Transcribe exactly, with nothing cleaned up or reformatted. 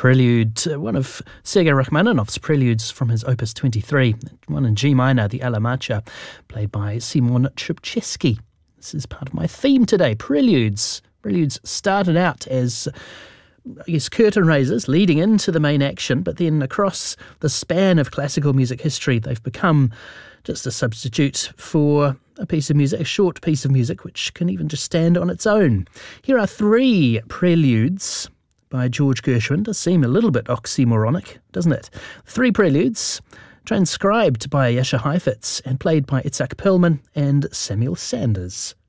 Prelude, uh, one of Sergei Rachmaninoff's preludes from his Opus twenty-three, one in G minor, the Alla Marcia, played by Simon Trubczewski. This is part of my theme today, Preludes. Preludes started out as, I guess, curtain raisers leading into the main action, but then across the span of classical music history, they've become just a substitute for a piece of music, a short piece of music, which can even just stand on its own. Here are three preludes by George Gershwin. Does seem a little bit oxymoronic, doesn't it? Three preludes, transcribed by Jascha Heifetz and played by Itzhak Perlman and Samuel Sanders.